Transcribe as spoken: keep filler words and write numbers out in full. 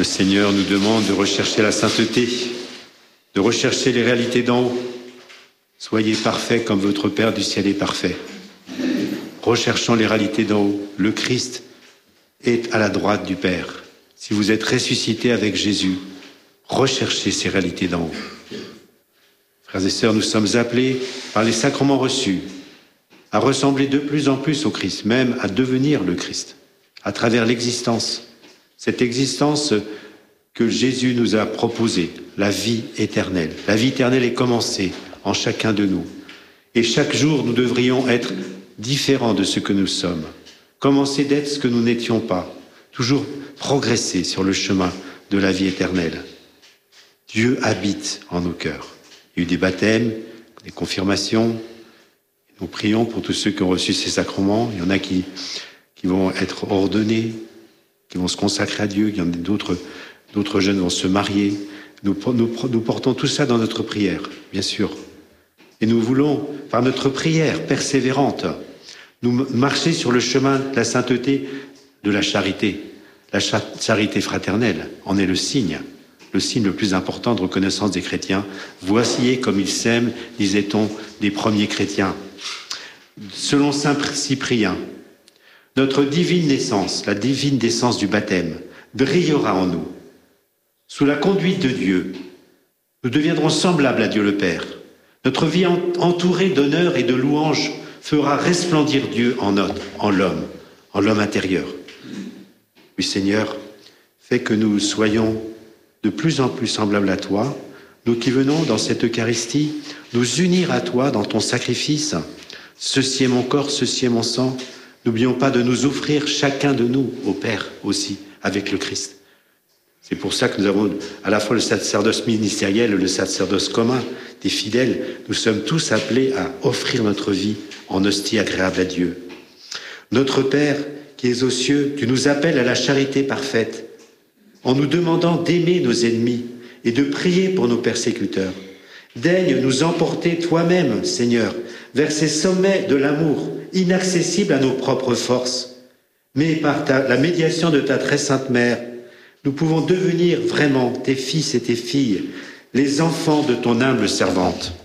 Le Seigneur nous demande de rechercher la sainteté, de rechercher les réalités d'en haut. Soyez parfaits comme votre Père du ciel est parfait. Recherchons les réalités d'en haut. Le Christ est à la droite du Père. Si vous êtes ressuscité avec Jésus, recherchez ces réalités d'en haut. Frères et sœurs, nous sommes appelés par les sacrements reçus à ressembler de plus en plus au Christ, même à devenir le Christ, à travers l'existence. Cette existence que Jésus nous a proposée, la vie éternelle. La vie éternelle est commencée en chacun de nous. Et chaque jour, nous devrions être différents de ce que nous sommes. Commencer d'être ce que nous n'étions pas. Toujours progresser sur le chemin de la vie éternelle. Dieu habite en nos cœurs. Il y a eu des baptêmes, des confirmations. Nous prions pour tous ceux qui ont reçu ces sacrements. Il y en a qui, qui vont être ordonnés, qui vont se consacrer à Dieu. Il y en a d'autres, d'autres jeunes vont se marier. Nous, nous, nous portons tout ça dans notre prière, bien sûr. Et nous voulons, par notre prière persévérante, nous marcher sur le chemin de la sainteté, de la charité. La charité fraternelle en est le signe, le signe le plus important de reconnaissance des chrétiens. Voici comme ils s'aiment, disait-on, des premiers chrétiens. Selon saint Cyprien, notre divine naissance, la divine naissance du baptême, brillera en nous. Sous la conduite de Dieu, nous deviendrons semblables à Dieu le Père. Notre vie entourée d'honneur et de louanges fera resplendir Dieu en, notre, en l'homme, en l'homme intérieur. Oui, Seigneur, fais que nous soyons de plus en plus semblables à toi, nous qui venons dans cette Eucharistie nous unir à toi dans ton sacrifice. Ceci est mon corps, ceci est mon sang. N'oublions pas de nous offrir chacun de nous au Père aussi, avec le Christ. C'est pour ça que nous avons à la fois le sacerdoce ministériel et le sacerdoce commun des fidèles. Nous sommes tous appelés à offrir notre vie en hostie agréable à Dieu. Notre Père qui es aux cieux, tu nous appelles à la charité parfaite, en nous demandant d'aimer nos ennemis et de prier pour nos persécuteurs. Daigne nous emporter toi-même, Seigneur, vers ces sommets de l'amour, inaccessibles à nos propres forces. Mais par ta, la médiation de ta très sainte mère, nous pouvons devenir vraiment tes fils et tes filles, les enfants de ton humble servante.